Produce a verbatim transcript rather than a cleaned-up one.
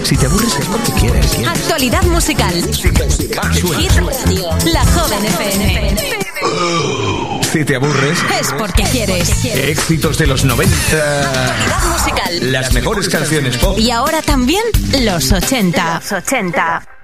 Si te aburres es porque quieres. ¿quieres? Actualidad musical. Hit Radio. La Joven F M. Si te aburres es porque quieres. Éxitos de los noventa. Actualidad musical. Las mejores canciones pop. Y ahora también los ochenta. Los ochenta.